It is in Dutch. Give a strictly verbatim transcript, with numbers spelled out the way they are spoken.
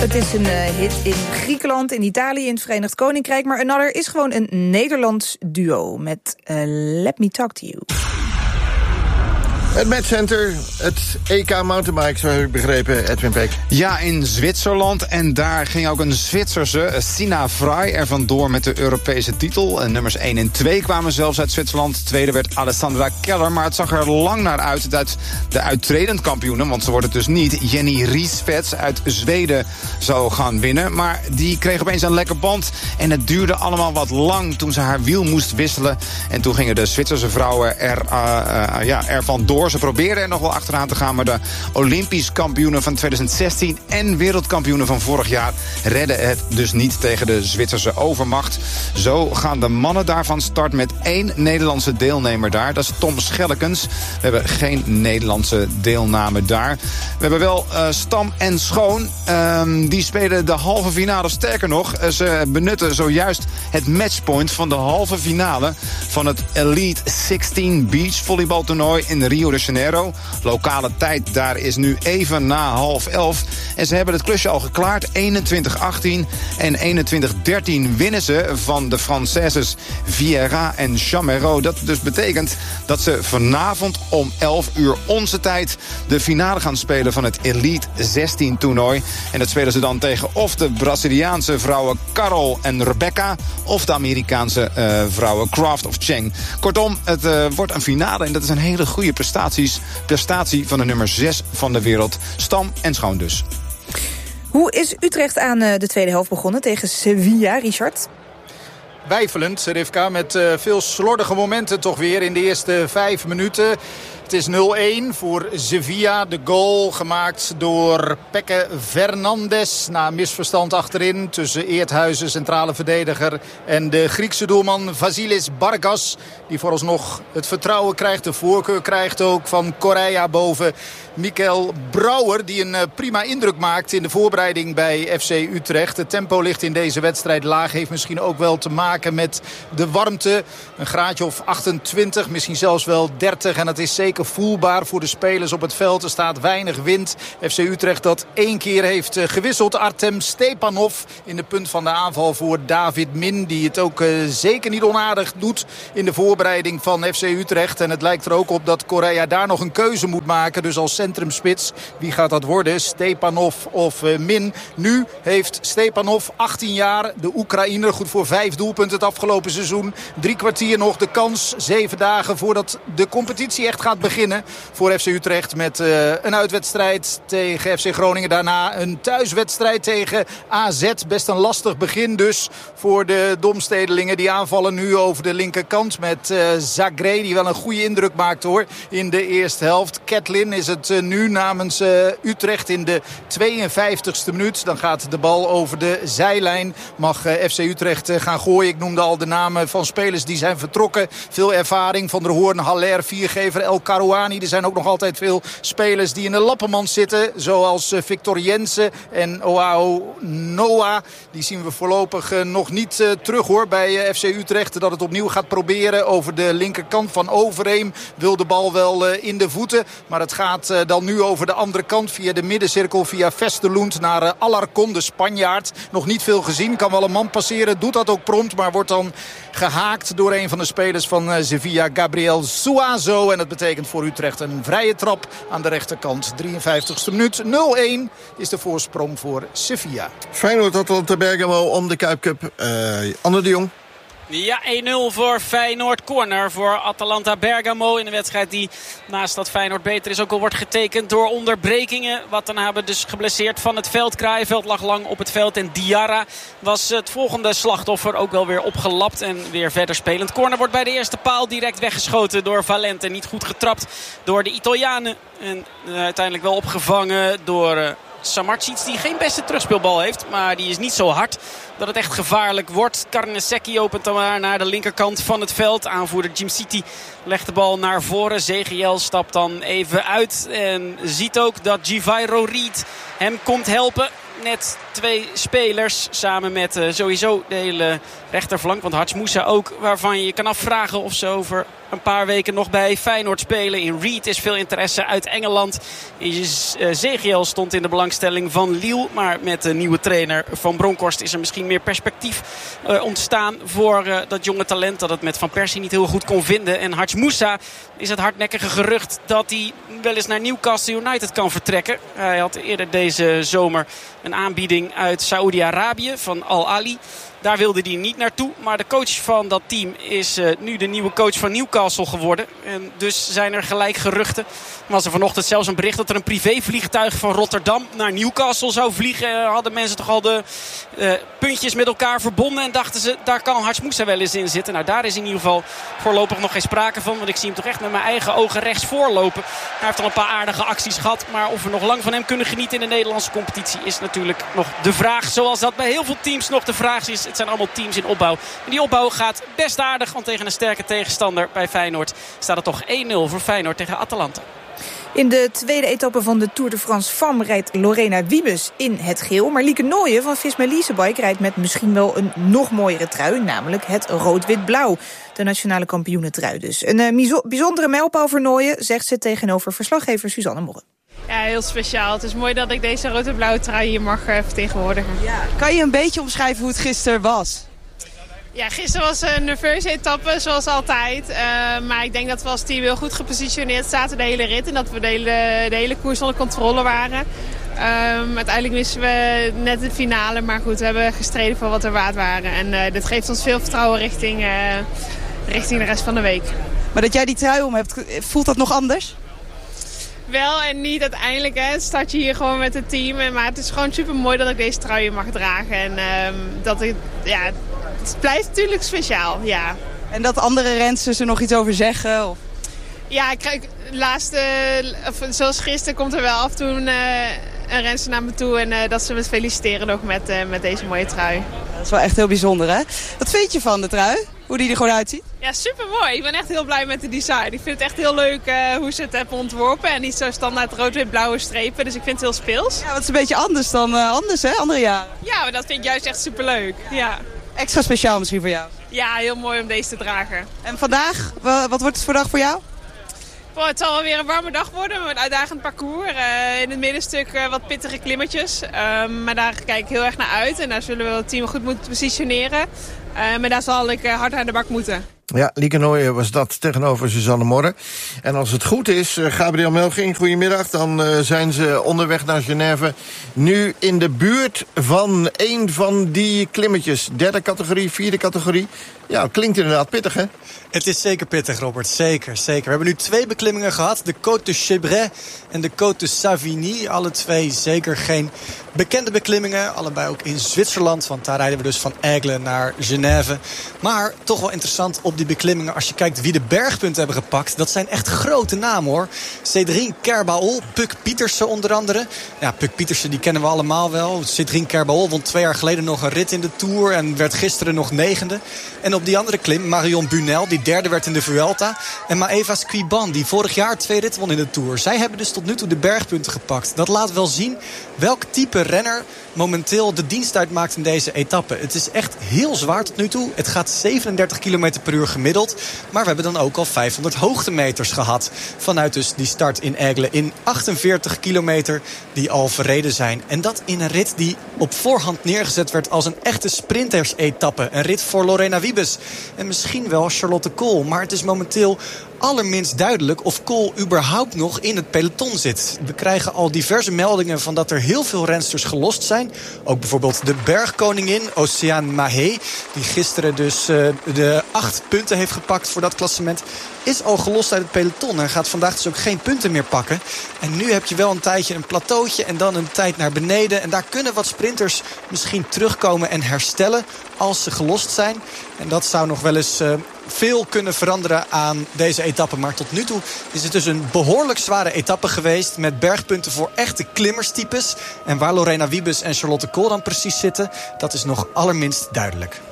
Het is een uh, hit in Griekenland, in Italië, in het Verenigd Koninkrijk. Maar Another is gewoon een Nederlands duo met uh, Let Me Talk To You. Het matchcenter, het E K mountainbike, zo heb ik begrepen, Edwin Peek. Ja, in Zwitserland. En daar ging ook een Zwitserse, Sina Vrij, er vandoor met de Europese titel. En nummers één en twee kwamen zelfs uit Zwitserland. Tweede werd Alessandra Keller. Maar het zag er lang naar uit dat de uittredend kampioenen, want ze wordt het dus niet, Jenny Riesvets uit Zweden zou gaan winnen. Maar die kreeg opeens een lekker band. En het duurde allemaal wat lang toen ze haar wiel moest wisselen. En toen gingen de Zwitserse vrouwen er, uh, uh, ja, er vandoor. Ze probeerden er nog wel achteraan te gaan, maar de Olympisch kampioenen van twintig zestien en wereldkampioenen van vorig jaar redden het dus niet tegen de Zwitserse overmacht. Zo gaan de mannen daarvan start met één Nederlandse deelnemer daar. Dat is Tom Schellekens. We hebben geen Nederlandse deelname daar. We hebben wel uh, Stam en Schoon. Um, die spelen de halve finale. Sterker nog, uh, ze benutten zojuist het matchpoint van de halve finale van het Elite zestien Beach volleybaltoernooi in Rio de Janeiro. Lokale tijd daar is nu even na half elf. En ze hebben het klusje al geklaard. eenentwintig achttien en eenentwintig dertien winnen ze van de Françaises Vieira en Chamereau. Dat dus betekent dat ze vanavond om elf uur onze tijd de finale gaan spelen van het Elite zestien toernooi. En dat spelen ze dan tegen of de Braziliaanse vrouwen Carol en Rebecca of de Amerikaanse uh, vrouwen Craft of Cheng. Kortom, het uh, wordt een finale en dat is een hele goede prestaties, prestatie van de nummer zes van de wereld. Stam en Schoon dus. Hoe is Utrecht aan uh, de tweede helft begonnen tegen Sevilla, Richard? Wijfelend, Rivka, met uh, veel slordige momenten toch weer in de eerste vijf minuten. Het is nul één voor Sevilla. De goal gemaakt door Peke Fernandes. Na een misverstand achterin tussen Eerthuizen, centrale verdediger, en de Griekse doelman Vasilis Bargas. Die vooralsnog het vertrouwen krijgt, de voorkeur krijgt ook van Correa boven Mikael Brouwer. Die een prima indruk maakt in de voorbereiding bij F C Utrecht. Het tempo ligt in deze wedstrijd laag. Heeft misschien ook wel te maken met de warmte. Een graadje of achtentwintig, misschien zelfs wel dertig. En dat is zeker voelbaar voor de spelers op het veld. Er staat weinig wind. F C Utrecht dat één keer heeft gewisseld. Artem Stepanov in de punt van de aanval voor David Min. Die het ook uh, zeker niet onaardig doet in de voorbereiding van F C Utrecht. En het lijkt er ook op dat Correa daar nog een keuze moet maken. Dus als centrumspits, wie gaat dat worden? Stepanov of uh, Min? Nu heeft Stepanov, achttien jaar, de Oekraïner, goed voor vijf doelpunten het afgelopen seizoen. Drie kwartier nog de kans. Zeven dagen voordat de competitie echt gaat beginnen voor F C Utrecht met uh, een uitwedstrijd tegen F C Groningen. Daarna een thuiswedstrijd tegen A Z. Best een lastig begin dus voor de Domstedelingen. Die aanvallen nu over de linkerkant met uh, Zagré, die wel een goede indruk maakt hoor in de eerste helft. Catlin is het uh, nu namens uh, Utrecht in de tweeënvijftigste minuut. Dan gaat de bal over de zijlijn. Mag uh, F C Utrecht uh, gaan gooien. Ik noemde al de namen van spelers die zijn vertrokken. Veel ervaring. Van der Hoorn, Haller, Viergever, El Karouani. Er zijn ook nog altijd veel spelers die in de lappenmand zitten. Zoals uh, Victor Jensen en Oao Noah. Die zien we voorlopig uh, nog niet uh, terug hoor bij uh, F C Utrecht. Dat het opnieuw gaat proberen over de linkerkant van Overeem. Wil de bal wel uh, in de voeten. Maar het gaat uh, dan nu over de andere kant via de middencirkel. Via Vesterlund naar uh, Alarcon, de Spanjaard. Nog niet veel gezien. Kan wel een man passeren. Doet dat ook prompt. Maar wordt dan gehaakt door een van de spelers van uh, Sevilla, Gabriel Suazo. En dat betekent voor Utrecht een vrije trap aan de rechterkant. drieënvijftigste minuut. nul één is de voorsprong voor Sevilla. Feyenoord Atalanta Bergamo om de Kuip Cup. Uh, Anne de Jong. Ja, één nul voor Feyenoord. Corner voor Atalanta Bergamo. In een wedstrijd die naast dat Feyenoord beter is ook al wordt getekend door onderbrekingen. Wat dan hebben dus geblesseerd van het veld. Kraaienveld lag lang op het veld. En Diarra was het volgende slachtoffer. Ook wel weer opgelapt en weer verder spelend. Corner wordt bij de eerste paal direct weggeschoten door Valente. Niet goed getrapt door de Italianen. En uh, uiteindelijk wel opgevangen door Uh, Samardzic, die geen beste terugspeelbal heeft. Maar die is niet zo hard dat het echt gevaarlijk wordt. Carnesecchi opent dan maar naar de linkerkant van het veld. Aanvoerder Jim City legt de bal naar voren. Zegiel stapt dan even uit. En ziet ook dat Givairo Reed hem komt helpen. Net twee spelers samen met uh, sowieso de hele rechterflank. Want Hats Moussa ook. Waarvan je kan afvragen of ze over een paar weken nog bij Feyenoord spelen. In Reed is veel interesse uit Engeland. Ezekiel stond in de belangstelling van Lille. Maar met de nieuwe trainer Van Bronckhorst is er misschien meer perspectief uh, ontstaan voor uh, dat jonge talent. Dat het met Van Persie niet heel goed kon vinden. En Hadj Moussa is het hardnekkige gerucht dat hij wel eens naar Newcastle United kan vertrekken. Hij had eerder deze zomer een aanbieding uit Saoedi-Arabië van Al Ahly. Daar wilde hij niet naartoe. Maar de coach van dat team is uh, nu de nieuwe coach van Newcastle geworden. En dus zijn er gelijk geruchten. Er was er vanochtend zelfs een bericht dat er een privévliegtuig van Rotterdam naar Newcastle zou vliegen. Uh, hadden mensen toch al de uh, puntjes met elkaar verbonden. En dachten ze, daar kan Hadj Moussa wel eens in zitten. Nou, daar is in ieder geval voorlopig nog geen sprake van. Want ik zie hem toch echt met mijn eigen ogen rechts voorlopen. Hij heeft al een paar aardige acties gehad. Maar of we nog lang van hem kunnen genieten in de Nederlandse competitie is natuurlijk nog de vraag. Zoals dat bij heel veel teams nog de vraag is. Het zijn allemaal teams in opbouw. En die opbouw gaat best aardig. Want tegen een sterke tegenstander bij Feyenoord staat het toch één nul voor Feyenoord tegen Atalanta. In de tweede etappe van de Tour de France Femme rijdt Lorena Wiebes in het geel. Maar Lieke Nooijen van Visma Leasebike rijdt met misschien wel een nog mooiere trui. Namelijk het rood-wit-blauw. De nationale kampioenentrui dus. Een uh, bijzondere mijlpaal voor Nooijen, zegt ze tegenover verslaggever Suzanne Morren. Ja, heel speciaal. Het is mooi dat ik deze rood en blauwe trui hier mag uh, vertegenwoordigen. Ja. Kan je een beetje omschrijven hoe het gisteren was? Ja, gisteren was een nerveuze etappe, zoals altijd. Uh, maar ik denk dat we als team heel goed gepositioneerd zaten de hele rit. En dat we de hele, de hele koers onder controle waren. Um, uiteindelijk missen we net de finale. Maar goed, we hebben gestreden voor wat we waard waren. En uh, dit geeft ons veel vertrouwen richting, uh, richting de rest van de week. Maar dat jij die trui om hebt, voelt dat nog anders? Wel en niet uiteindelijk. Hè. Start je hier gewoon met het team. Maar het is gewoon super mooi dat ik deze trui mag dragen. En um, dat ik, ja, het blijft natuurlijk speciaal, ja. En dat andere rensters er nog iets over zeggen? Of? Ja, ik krijg laatste, of, zoals gisteren komt er wel af en toe een, een renster naar me toe. En uh, dat ze me feliciteren nog met, uh, met deze mooie trui. Dat is wel echt heel bijzonder, hè? Wat vind je van de trui? Hoe die er gewoon uitziet? Ja, super mooi. Ik ben echt heel blij met de design. Ik vind het echt heel leuk uh, hoe ze het hebben ontworpen. En niet zo standaard rood-wit-blauwe strepen. Dus ik vind het heel speels. Ja, wat is een beetje anders dan uh, anders, hè? Andere jaren. Ja, maar dat vind ik juist echt super leuk. Ja. Extra speciaal misschien voor jou? Ja, heel mooi om deze te dragen. En vandaag, wat wordt het voor dag voor jou? Oh, het zal wel weer een warme dag worden, een uitdagend parcours. Uh, in het middenstuk uh, wat pittige klimmetjes. Uh, maar daar kijk ik heel erg naar uit. En daar zullen we het team goed moeten positioneren. Uh, maar daar zal ik uh, hard aan de bak moeten. Ja, Lieke Nooijen was dat tegenover Suzanne Morren. En als het goed is, uh, Gabriel Melching, goedemiddag. Dan uh, zijn ze onderweg naar Genève. Nu in de buurt van een van die klimmetjes. Derde categorie, vierde categorie. Ja, klinkt inderdaad pittig, hè? Het is zeker pittig, Robert. Zeker, zeker. We hebben nu twee beklimmingen gehad. De Côte de Chebret en de Côte de Savigny. Alle twee zeker geen bekende beklimmingen. Allebei ook in Zwitserland. Want daar rijden we dus van Aigle naar Genève. Maar toch wel interessant op die beklimmingen. Als je kijkt wie de bergpunten hebben gepakt. Dat zijn echt grote namen, hoor. Cédric Kerbaol, Puk Pietersen onder andere. Ja, Puk Pietersen die kennen we allemaal wel. Cédric Kerbaol won twee jaar geleden nog een rit in de Tour. En werd gisteren nog negende. En op die andere klim, Marion Bunel, die derde werd in de Vuelta. En Maeva Squiban, die vorig jaar twee ritten won in de Tour. Zij hebben dus tot nu toe de bergpunten gepakt. Dat laat wel zien welk type renner momenteel de dienst uitmaakt in deze etappe. Het is echt heel zwaar tot nu toe. Het gaat zevenendertig kilometer per uur gemiddeld. Maar we hebben dan ook al vijfhonderd hoogtemeters gehad. Vanuit dus die start in Aigle in achtenveertig kilometer die al verreden zijn. En dat in een rit die op voorhand neergezet werd als een echte sprintersetappe. Een rit voor Lorena Wiebes. En misschien wel Charlotte Kool. Maar het is momenteel allerminst duidelijk of Kool überhaupt nog in het peloton zit. We krijgen al diverse meldingen van dat er heel veel rensters gelost zijn. Ook bijvoorbeeld de bergkoningin, Océane Mahé, die gisteren dus uh, de acht punten heeft gepakt voor dat klassement, is al gelost uit het peloton en gaat vandaag dus ook geen punten meer pakken. En nu heb je wel een tijdje een plateautje en dan een tijd naar beneden. En daar kunnen wat sprinters misschien terugkomen en herstellen als ze gelost zijn. En dat zou nog wel eens uh, veel kunnen veranderen aan deze etappe. Maar tot nu toe is het dus een behoorlijk zware etappe geweest met bergpunten voor echte klimmerstypes. En waar Lorena Wiebes en Charlotte Kool dan precies zitten, dat is nog allerminst duidelijk.